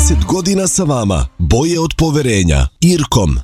30 godina sa vama. Boje od poverenja. Irkom.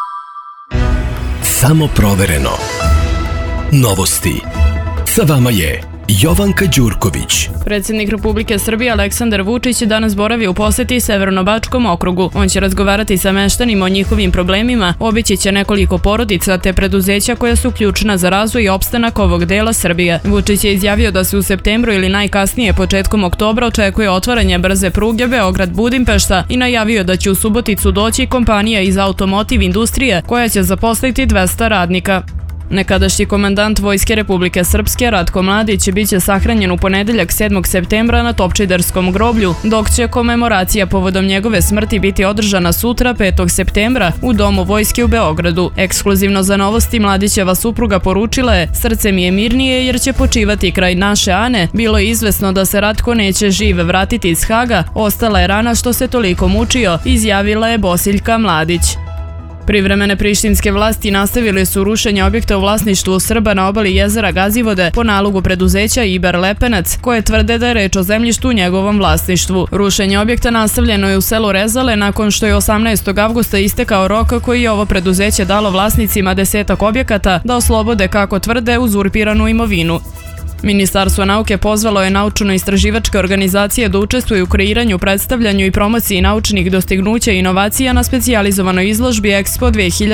Samo provereno. Novosti. Sa vama je Jovanka Đurković. Predsjednik Republike Srbije Aleksandar Vučić danas boravi u poseti Severno-Bačkom okrugu. On će razgovarati sa meštanima o njihovim problemima, obići će nekoliko porodica te preduzeća koja su ključna za razvoj i opstanak ovog dela Srbije. Vučić je izjavio da se u septembru ili najkasnije početkom oktobra očekuje otvaranje brze pruge Beograd-Budimpešta i najavio da će u Suboticu doći kompanija iz automotiv industrije koja će zaposliti 200 radnika. Nekadašnji komandant Vojske Republike Srpske Ratko Mladić biće sahranjen u ponedeljak 7. septembra na Topčiderskom groblju, dok će komemoracija povodom njegove smrti biti održana sutra 5. septembra u Domu Vojske u Beogradu. Ekskluzivno za Novosti Mladićeva supruga poručila je: "Srce mi je mirnije jer će počivati kraj naše Ane. Bilo je izvesno da se Ratko neće živ vratiti iz Haga, ostala je rana što se toliko mučio", izjavila je Bosiljka Mladić. Privremene prištinske vlasti nastavili su rušenje objekta u vlasništvu Srba na obali jezera Gazivode po nalogu preduzeća Iber Lepenac, koje tvrde da je reč o zemljištu u njegovom vlasništvu. Rušenje objekta nastavljeno je u selu Rezale nakon što je 18. avgusta istekao rok koji je ovo preduzeće dalo vlasnicima 10 objekata da oslobode, kako tvrde, uzurpiranu imovinu. Ministarstvo nauke pozvalo je naučno-istraživačke organizacije da učestvuju u kreiranju, predstavljanju i promociji naučnih dostignuća i inovacija na specijalizovanoj izložbi Expo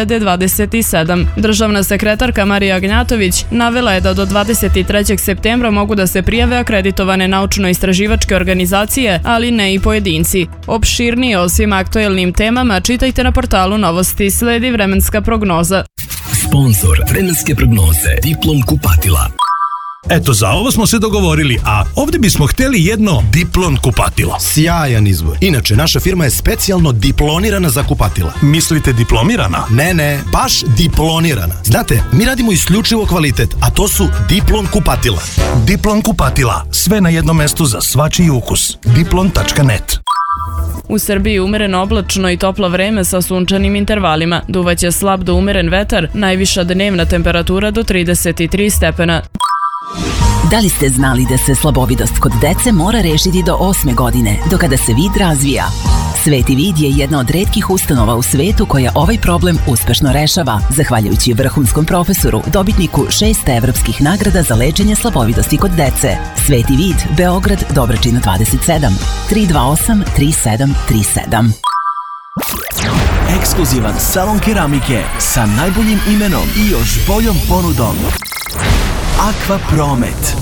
2027. Državna sekretarka Marija Agnjatović navela je da do 23. septembra mogu da se prijave akreditovane naučno-istraživačke organizacije, ali ne i pojedinci. Opširnije o svim aktuelnim temama čitajte na portalu Novosti. Sledi vremenska prognoza. Sponzor vremenske prognoze Diplom kupatila. Eto, za ovo smo se dogovorili, a ovdje bismo htjeli jedno Diplon kupatilo. Sjajan izbor. Inače, naša firma je specijalno diplonirana za kupatila. Mislite diplomirana? Ne, baš diplonirana. Znate, mi radimo isključivo kvalitet, a to su Diplon kupatila. Diplon kupatila, sve na jednom mestu za svačiji ukus. Diplon.net. U Srbiji umereno oblačno i toplo vreme sa sunčanim intervalima. Duvaće slab do umeren vetar, najviša dnevna temperatura do 33 stepena. Da li ste znali da se slabovidost kod dece mora rešiti do 8. godine, do kada se vid razvija? Sveti vid je jedna od retkih ustanova u svetu koja ovaj problem uspešno rešava, zahvaljujući vrhunskom profesoru, dobitniku 6 evropskih nagrada za lečenje slabovidosti kod dece. Sveti vid, Beograd, Dobračina 27, 328 3737. Ekskluzivan salon keramike sa najboljim imenom i još boljom ponudom. Aqua Promet.